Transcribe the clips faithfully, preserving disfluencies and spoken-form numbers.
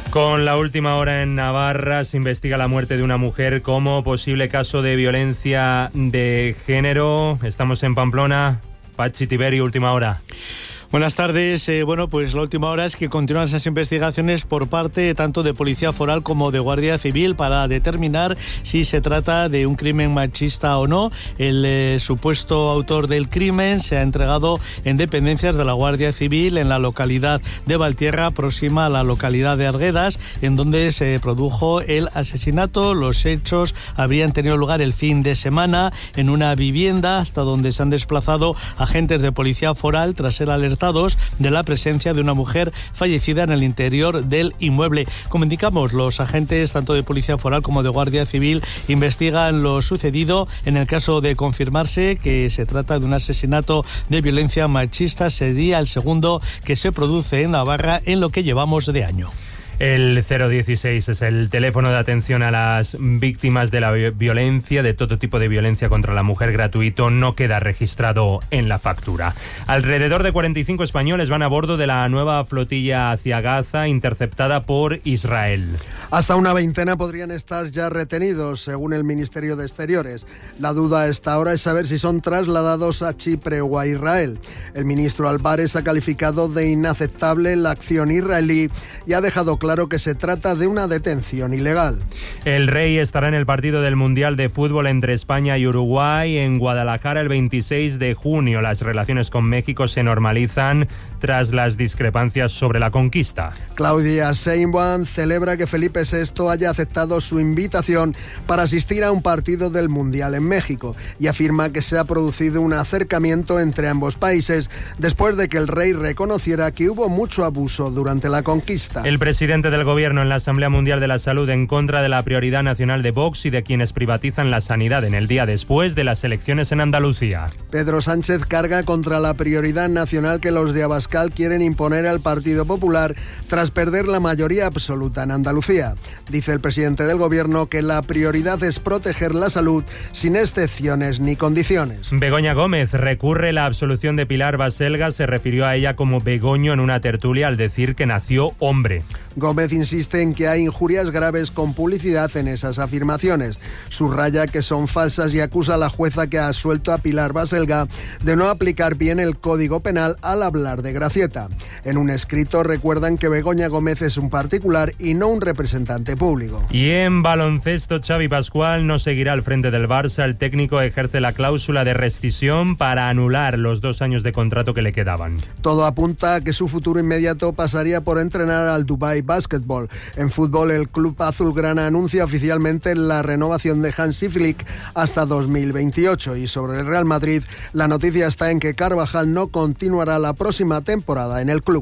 Con la última hora en Navarra se investiga la muerte de una mujer como posible caso de violencia de género. Estamos en Pamplona. Pachi Tiberi, última hora. Buenas tardes. Eh, bueno, pues la última hora es que continúan esas investigaciones por parte tanto de Policía Foral como de Guardia Civil para determinar si se trata de un crimen machista o no. El eh, supuesto autor del crimen se ha entregado en dependencias de la Guardia Civil en la localidad de Valtierra, próxima a la localidad de Arguedas, en donde se produjo el asesinato. Los hechos habrían tenido lugar el fin de semana en una vivienda, hasta donde se han desplazado agentes de Policía Foral tras ser alertados de la presencia de una mujer fallecida en el interior del inmueble. Como indicamos, los agentes tanto de Policía Foral como de Guardia Civil investigan lo sucedido. En el caso de confirmarse que se trata de un asesinato de violencia machista, sería el segundo que se produce en Navarra en lo que llevamos de año. El cero dieciséis es el teléfono de atención a las víctimas de la violencia, de todo tipo de violencia contra la mujer, gratuito, no queda registrado en la factura. Alrededor de cuarenta y cinco españoles van a bordo de la nueva flotilla hacia Gaza, interceptada por Israel. Hasta una veintena podrían estar ya retenidos, según el Ministerio de Exteriores. La duda hasta ahora es saber si son trasladados a Chipre o a Israel. El ministro Álvarez ha calificado de inaceptable la acción israelí y ha dejado claro Claro que se trata de una detención ilegal. El Rey estará en el partido del Mundial de Fútbol entre España y Uruguay en Guadalajara el veintiséis de junio. Las relaciones con México se normalizan tras las discrepancias sobre la conquista. Claudia Sheinbaum celebra que Felipe sexto haya aceptado su invitación para asistir a un partido del Mundial en México y afirma que se ha producido un acercamiento entre ambos países después de que el rey reconociera que hubo mucho abuso durante la conquista. El presidente del Gobierno en la Asamblea Mundial de la Salud en contra de la prioridad nacional de Vox y de quienes privatizan la sanidad en el día después de las elecciones en Andalucía. Pedro Sánchez carga contra la prioridad nacional que los de Abascal quieren imponer al Partido Popular tras perder la mayoría absoluta en Andalucía. Dice el presidente del Gobierno que la prioridad es proteger la salud sin excepciones ni condiciones. Begoña Gómez recurre la absolución de Pilar Baselga. Se refirió a ella como Begoño en una tertulia al decir que nació hombre. Gómez insiste en que hay injurias graves con publicidad en esas afirmaciones. Subraya que son falsas y acusa a la jueza que ha absuelto a Pilar Baselga de no aplicar bien el Código Penal al hablar de Gracieta. En un escrito recuerdan que Begoña Gómez es un particular y no un representante público. Y en baloncesto, Xavi Pascual no seguirá al frente del Barça. El técnico ejerce la cláusula de rescisión para anular los dos años de contrato que le quedaban. Todo apunta a que su futuro inmediato pasaría por entrenar al Dubai Basketball. En fútbol, el club azulgrana anuncia oficialmente la renovación de Hansi Flick hasta dos mil veintiocho. Y sobre el Real Madrid, la noticia está en que Carvajal no continuará la próxima temporada en el club.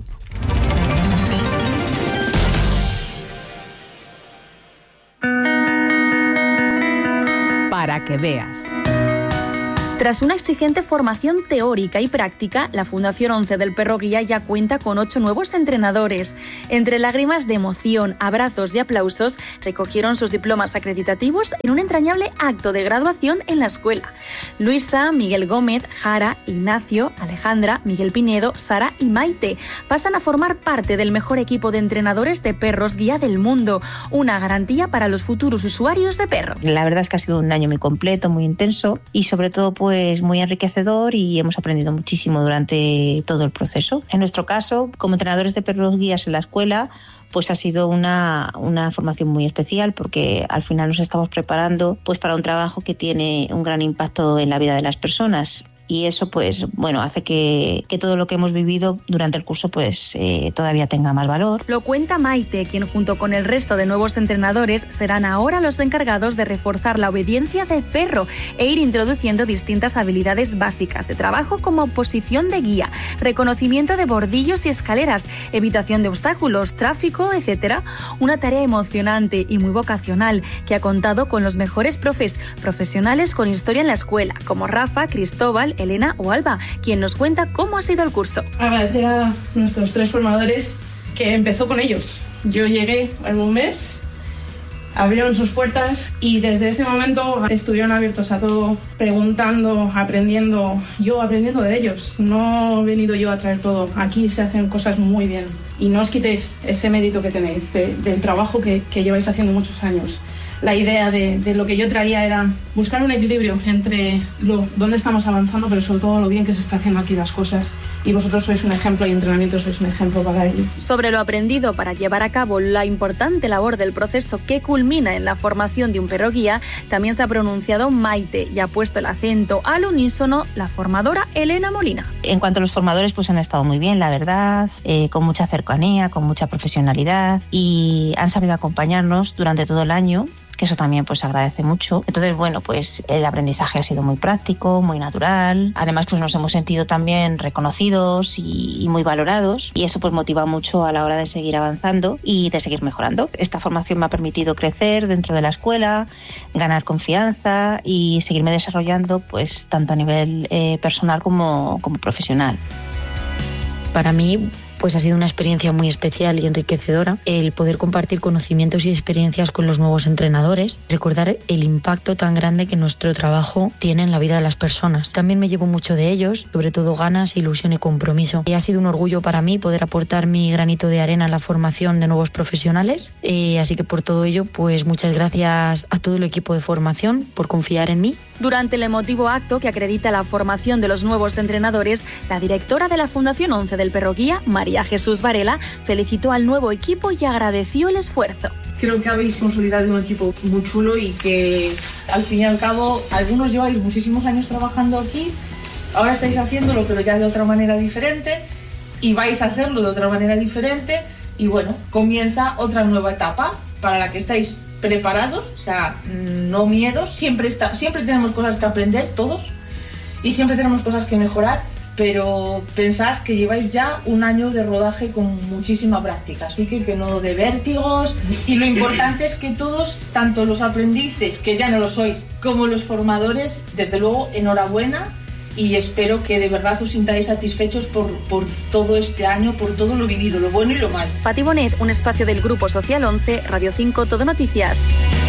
Para que veas. Tras una exigente formación teórica y práctica, la Fundación once del Perro Guía ya cuenta con ocho nuevos entrenadores. Entre lágrimas de emoción, abrazos y aplausos, recogieron sus diplomas acreditativos en un entrañable acto de graduación en la escuela. Luisa, Miguel Gómez, Jara, Ignacio, Alejandra, Miguel Pinedo, Sara y Maite pasan a formar parte del mejor equipo de entrenadores de perros guía del mundo, una garantía para los futuros usuarios de perro. La verdad es que ha sido un año muy completo, muy intenso y sobre todo pues Pues muy enriquecedor y hemos aprendido muchísimo durante todo el proceso. En nuestro caso, como entrenadores de perros guías en la escuela, pues ha sido una, una formación muy especial porque al final nos estamos preparando pues para un trabajo que tiene un gran impacto en la vida de las personas. Y eso, pues, bueno, hace que, que todo lo que hemos vivido durante el curso, pues, eh, todavía tenga más valor. Lo cuenta Maite, quien junto con el resto de nuevos entrenadores serán ahora los encargados de reforzar la obediencia de perro e ir introduciendo distintas habilidades básicas de trabajo como posición de guía, reconocimiento de bordillos y escaleras, evitación de obstáculos, tráfico, etcétera. Una tarea emocionante y muy vocacional que ha contado con los mejores profes, profesionales con historia en la escuela, como Rafa, Cristóbal, Elena o Alba, quien nos cuenta cómo ha sido el curso. Agradecer a nuestros tres formadores que empezó con ellos. Yo llegué en un mes abrieron sus puertas y desde ese momento estuvieron abiertos a todo, preguntando, aprendiendo, yo aprendiendo de ellos. No he venido yo a traer todo, aquí se hacen cosas muy bien y no os quitéis ese mérito que tenéis de, del trabajo que, que lleváis haciendo muchos años. La idea de, de lo que yo traía era buscar un equilibrio entre lo, dónde estamos avanzando, pero sobre todo lo bien que se está haciendo aquí las cosas. Y vosotros sois un ejemplo y entrenamiento sois un ejemplo para ello. Sobre lo aprendido para llevar a cabo la importante labor del proceso que culmina en la formación de un perro guía, también se ha pronunciado Maite y ha puesto el acento al unísono la formadora Elena Molina. En cuanto a los formadores, pues han estado muy bien, la verdad, eh, con mucha cercanía, con mucha profesionalidad y han sabido acompañarnos durante todo el año, que eso también pues agradece mucho. Entonces, bueno, pues el aprendizaje ha sido muy práctico, muy natural. Además, pues nos hemos sentido también reconocidos y, y muy valorados y eso pues motiva mucho a la hora de seguir avanzando y de seguir mejorando. Esta formación me ha permitido crecer dentro de la escuela, ganar confianza y seguirme desarrollando pues tanto a nivel eh, personal como, como profesional. Para mí, pues ha sido una experiencia muy especial y enriquecedora el poder compartir conocimientos y experiencias con los nuevos entrenadores, recordar el impacto tan grande que nuestro trabajo tiene en la vida de las personas. También me llevo mucho de ellos, sobre todo ganas, ilusión y compromiso. Y ha sido un orgullo para mí poder aportar mi granito de arena en la formación de nuevos profesionales, eh, así que por todo ello, pues muchas gracias a todo el equipo de formación por confiar en mí. Durante el emotivo acto que acredita la formación de los nuevos entrenadores, la directora de la Fundación once del Perro Guía, María Jesús Varela, felicitó al nuevo equipo y agradeció el esfuerzo. Creo que habéis consolidado un equipo muy chulo y que al fin y al cabo algunos lleváis muchísimos años trabajando aquí, ahora estáis haciéndolo pero ya de otra manera diferente y vais a hacerlo de otra manera diferente y bueno, comienza otra nueva etapa para la que estáis preparados, o sea, no miedos, siempre, está, siempre tenemos cosas que aprender todos y siempre tenemos cosas que mejorar, pero pensad que lleváis ya un año de rodaje con muchísima práctica, así que que no de vértigos y lo importante es que todos, tanto los aprendices, que ya no lo sois, como los formadores, desde luego enhorabuena y espero que de verdad os sintáis satisfechos por, por todo este año, por todo lo vivido, lo bueno y lo malo. Pati Bonet, un espacio del Grupo Social once, Radio cinco, Todo Noticias.